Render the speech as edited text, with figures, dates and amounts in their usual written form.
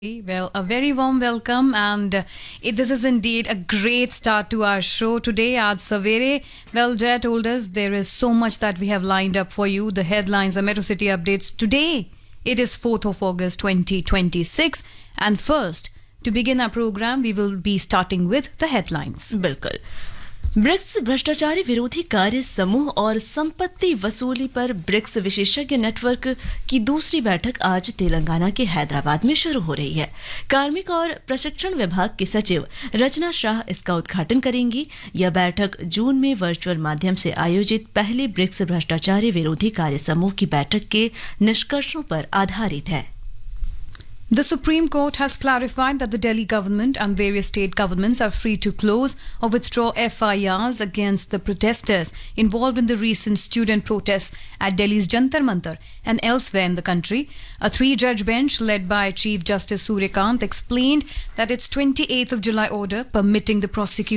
Well, a very warm welcome, and this is indeed a great start to our show today. Aaj Savere, well, Jay told us there is so much that we have lined up for you. The headlines, the Metro City updates today. It is 4th of August 2026, and first, to begin our program, we will be starting with the headlines. बिल्कुल BRICS भ्रष्टाचारी विरोधी कार्य समूह और संपत्ति वसूली पर BRICS विशेषज्ञ नेटवर्क की दूसरी बैठक आज तेलंगाना के हैदराबाद में शुरू हो रही है। कार्मिक और प्रशिक्षण विभाग की सचिव रचना शाह इसका उद्घाटन करेंगी। यह बैठक जून में वर्चुअल माध्यम से आयोजित पहले ब्रिक्स भ्रष्टाचारी विरोधी कार्य समूह की बैठक के निष्कर्षों पर आधारित है। The Supreme Court has clarified that the Delhi government and various state governments are free to close or withdraw FIRs against the protesters involved in the recent student protests at Delhi's Jantar Mantar and elsewhere in the country. A three-judge bench led by Chief Justice Suryakant explained that its 28th of July order permitting the prosecution